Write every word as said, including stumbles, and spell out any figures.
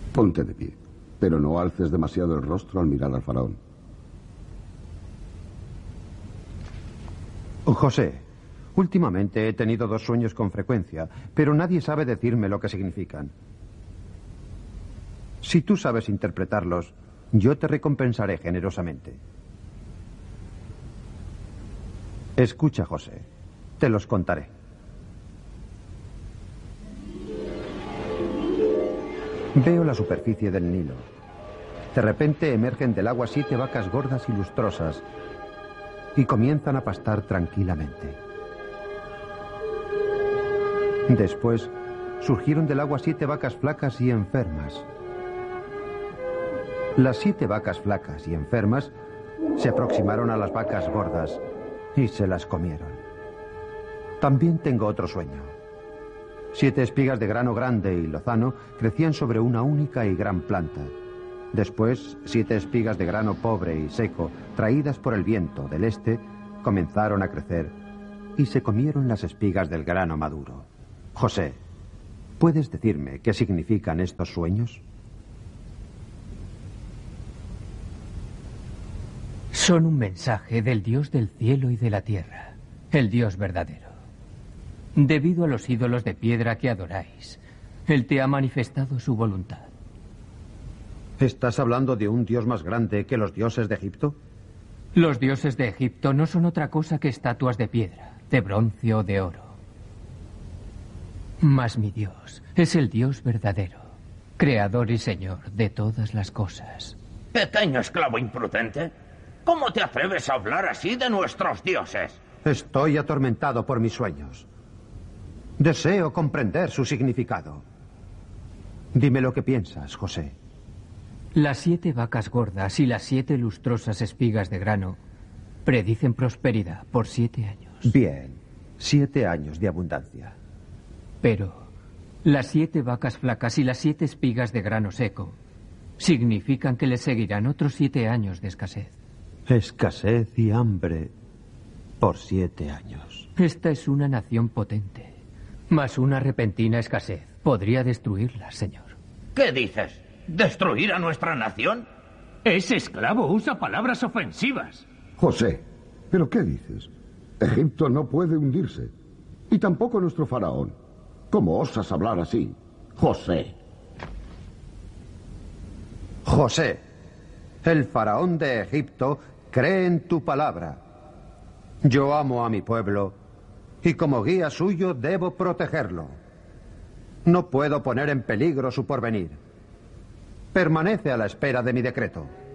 Ponte de pie, pero no alces demasiado el rostro al mirar al faraón. José, últimamente he tenido dos sueños con frecuencia, pero nadie sabe decirme lo que significan. Si tú sabes interpretarlos, yo te recompensaré generosamente. Escucha, José, te los contaré. Veo la superficie del Nilo. De repente emergen del agua siete vacas gordas y lustrosas y comienzan a pastar tranquilamente. Después surgieron del agua siete vacas flacas y enfermas. Las siete vacas flacas y enfermas se aproximaron a las vacas gordas y se las comieron. También tengo otro sueño. Siete espigas de grano grande y lozano crecían sobre una única y gran planta. Después, siete espigas de grano pobre y seco, traídas por el viento del este, comenzaron a crecer y se comieron las espigas del grano maduro. José, ¿puedes decirme qué significan estos sueños? Son un mensaje del Dios del cielo y de la tierra, el Dios verdadero. Debido a los ídolos de piedra que adoráis, Él te ha manifestado su voluntad. ¿Estás hablando de un Dios más grande que los dioses de Egipto? Los dioses de Egipto no son otra cosa que estatuas de piedra, de bronce o de oro. Mas mi Dios es el Dios verdadero, creador y Señor de todas las cosas. Pequeño esclavo imprudente, ¿cómo te atreves a hablar así de nuestros dioses? Estoy atormentado por mis sueños. Deseo comprender su significado. Dime lo que piensas, José. Las siete vacas gordas y las siete lustrosas espigas de grano predicen prosperidad por siete años. Bien, siete años de abundancia. Pero las siete vacas flacas y las siete espigas de grano seco significan que le seguirán otros siete años de escasez. Escasez y hambre por siete años. Esta es una nación potente, mas una repentina escasez podría destruirla, señor. ¿Qué dices? ¿Destruir a nuestra nación? Ese esclavo usa palabras ofensivas. José, ¿pero qué dices? Egipto no puede hundirse. Y tampoco nuestro faraón. ¿Cómo osas hablar así, José? José, el faraón de Egipto cree en tu palabra. Yo amo a mi pueblo y como guía suyo debo protegerlo. No puedo poner en peligro su porvenir. Permanece a la espera de mi decreto.